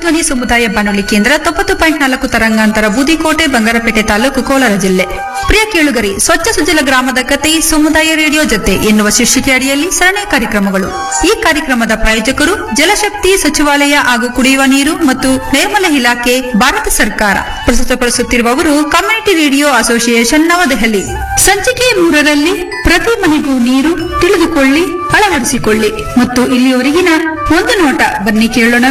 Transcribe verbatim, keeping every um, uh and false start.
ಜನಧ್ವನಿ ಸಮುದಾಯ ಬಾನುಲಿ ಕೇಂದ್ರ ತೊಂಬತ್ತು ಪಾಯಿಂಟ್ ನಾಲ್ಕು ತರಂಗಾಂತರ ಬೂದಿಕೋಟೆ ಬಂಗಾರಪೇಟೆ ತಾಲೂಕು ಕೋಲಾರ ಜಿಲ್ಲೆ. ಪ್ರಿಯ ಕೇಳುಗರಿ, ಸ್ವಚ್ಛ ಸುಜಲ ಗ್ರಾಮದ ಕತೆ ಸಮುದಾಯ ರೇಡಿಯೋ ಜೊತೆ ಎನ್ನುವ ಶೀರ್ಷಿಕೆ ಅಡಿಯಲ್ಲಿ ಸರಣಿ ಕಾರ್ಯಕ್ರಮಗಳು. ಈ ಕಾರ್ಯಕ್ರಮದ ಪ್ರಾಯೋಜಕರು ಜಲಶಕ್ತಿ ಸಚಿವಾಲಯ ಹಾಗೂ ಕುಡಿಯುವ ನೀರು ಮತ್ತು ನೈರ್ಮಲ ಇಲಾಖೆ, ಭಾರತ ಸರ್ಕಾರ. ಪ್ರಸ್ತುತಪಡಿಸುತ್ತಿರುವವರು ಕಮ್ಯುನಿಟಿ ರೇಡಿಯೋ ಅಸೋಸಿಯೇಷನ್ ನವದೆಹಲಿ. ಸಂಚಿಕೆ ಮೂರರಲ್ಲಿ ಪ್ರತಿ ಮನೆಗೂ ನೀರು ತಿಳಿದುಕೊಳ್ಳಿ, ಅಳವಡಿಸಿಕೊಳ್ಳಿ ಮತ್ತು ಇಲ್ಲಿಯವರೆಗಿನ ಒಂದು ನೋಟ ಬನ್ನಿ ಕೇಳೋಣ.